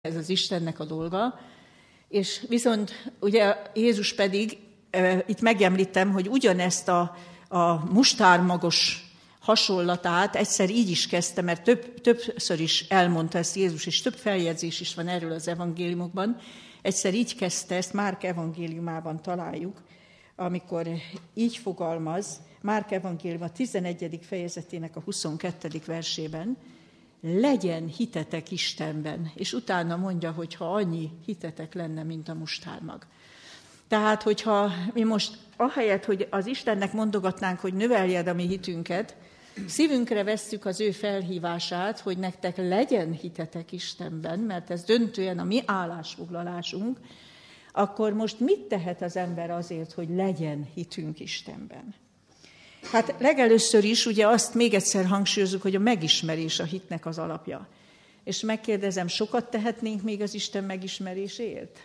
ez az Istennek a dolga, és viszont ugye Jézus pedig, itt megemlítem, hogy ugyanezt a mustármagos hasonlatát egyszer így is kezdte, mert többször is elmondta ezt Jézus, és több feljegyzés is van erről az evangéliumokban. Egyszer így kezdte, ezt Márk evangéliumában találjuk, amikor így fogalmaz, Márk evangélium a 11. fejezetének a 22. versében, legyen hitetek Istenben, és utána mondja, hogy ha annyi hitetek lenne, mint a mustármag. Tehát, hogyha mi most ahelyett, hogy az Istennek mondogatnánk, hogy növeljed a mi hitünket, szívünkre vesszük az ő felhívását, hogy nektek legyen hitetek Istenben, mert ez döntően a mi állásfoglalásunk, akkor most mit tehet az ember azért, hogy legyen hitünk Istenben? Hát legelőször is ugye azt még egyszer hangsúlyozunk, hogy a megismerés a hitnek az alapja. És megkérdezem, sokat tehetnénk még az Isten megismeréséért?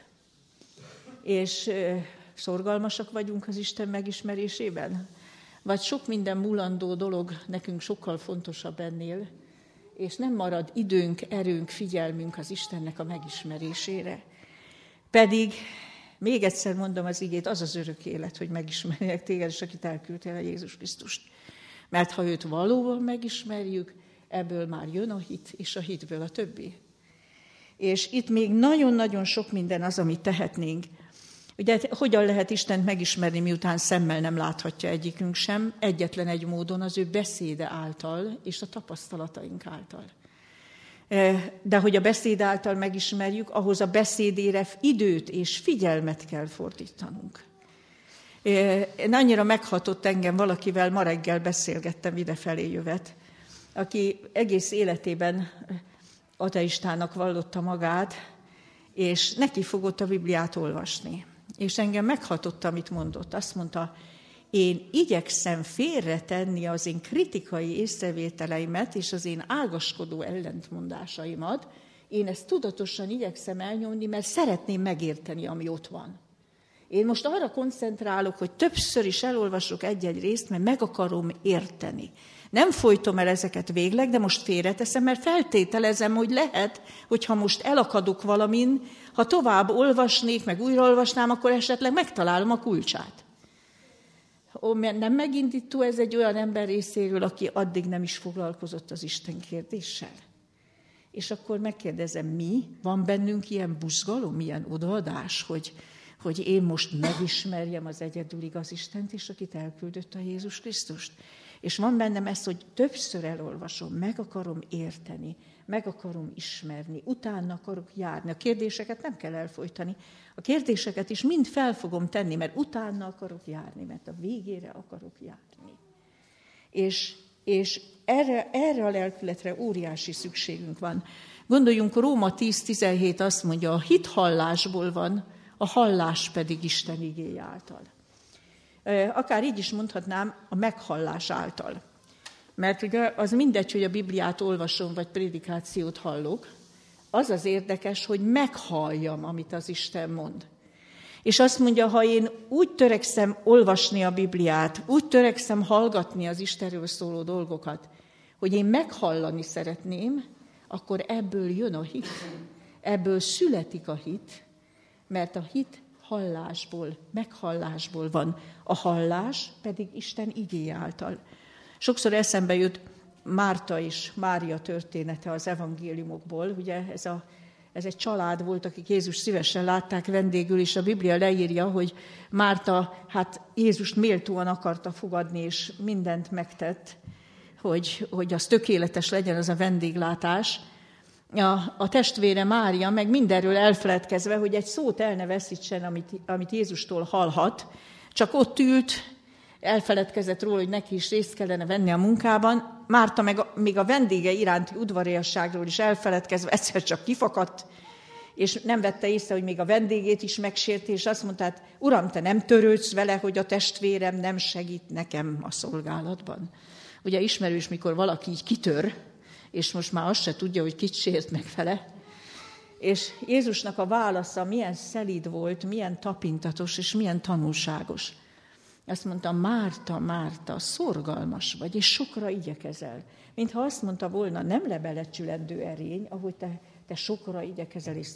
És szorgalmasak vagyunk az Isten megismerésében? Vagy sok minden múlandó dolog nekünk sokkal fontosabb ennél, és nem marad időnk, erőnk, figyelmünk az Istennek a megismerésére. Pedig, még egyszer mondom az igét, az az örök élet, hogy megismerjek téged, és akit elküldtél, a Jézus Krisztust. Mert ha őt valóban megismerjük, ebből már jön a hit, és a hitből a többi. És itt még nagyon-nagyon sok minden az, amit tehetnénk. Ugye hogyan lehet Istent megismerni, miután szemmel nem láthatja egyikünk sem? Egyetlen egy módon, az ő beszéde által és a tapasztalataink által. De hogy a beszéd által megismerjük, ahhoz a beszédére időt és figyelmet kell fordítanunk. Annyira meghatott engem valakivel, ma reggel beszélgettem idefelé jövet, aki egész életében ateistának vallotta magát, és neki fogott a Bibliát olvasni. És engem meghatott, amit mondott. Azt mondta, én igyekszem félretenni az én kritikai észrevételeimet és az én ágaskodó ellentmondásaimat. Én ezt tudatosan igyekszem elnyomni, mert szeretném megérteni, ami ott van. Én most arra koncentrálok, hogy többször is elolvasok egy-egy részt, mert meg akarom érteni. Nem folytom el ezeket végleg, de most félreteszem, mert feltételezem, hogy lehet, hogyha most elakadok valamin, ha tovább olvasnék, meg újraolvasnám, akkor esetleg megtalálom a kulcsát. Nem megindító ez egy olyan ember részéről, aki addig nem is foglalkozott az Isten kérdéssel? És akkor megkérdezem, mi? Van bennünk ilyen buzgalom, ilyen odaadás, hogy én most megismerjem az egyedül igaz Istent, és akit elküldött a Jézus Krisztust? És van bennem ez, hogy többször elolvasom, meg akarom érteni, meg akarom ismerni, utána akarok járni. A kérdéseket nem kell elfojtani. A kérdéseket is mind fel fogom tenni, mert utána akarok járni, mert a végére akarok járni. És erre a lelkületre óriási szükségünk van. Gondoljunk, Róma 10:17 azt mondja, a hit hallásból van, a hallás pedig Isten igéje által. Akár így is mondhatnám, a meghallás által. Mert ugye az mindegy, hogy a Bibliát olvasom, vagy prédikációt hallok, az az érdekes, hogy meghalljam, amit az Isten mond. És azt mondja, ha én úgy törekszem olvasni a Bibliát, úgy törekszem hallgatni az Istenről szóló dolgokat, hogy én meghallani szeretném, akkor ebből jön a hit. Ebből születik a hit, mert a hit hallásból, meghallásból van. A hallás pedig Isten igéje által. Sokszor eszembe jut Márta és Mária története az evangéliumokból. Ugye ez egy család volt, akik Jézus szívesen látták vendégül, és a Biblia leírja, hogy Márta Jézust méltóan akarta fogadni, és mindent megtett, hogy az tökéletes legyen az a vendéglátás. A testvére Mária meg mindenről elfeledkezve, hogy egy szót el ne veszítsen, amit Jézustól hallhat, csak ott ült, elfeledkezett róla, hogy neki is részt kellene venni a munkában. Márta meg még a vendége iránti udvariasságról is elfeledkezve egyszer csak kifakadt, és nem vette észre, hogy még a vendégét is megsérti, és azt mondta, hát, Uram, te nem törődsz vele, hogy a testvérem nem segít nekem a szolgálatban. Ugye ismerős, mikor valaki így kitör, és most már azt se tudja, hogy kit sért meg vele. És Jézusnak a válasza milyen szelíd volt, milyen tapintatos, és milyen tanulságos. Azt mondta, Márta, Márta, szorgalmas vagy, és sokra igyekezel. Mintha azt mondta volna, nem lebelecsülendő erény, ahogy te te sokra igyekezel és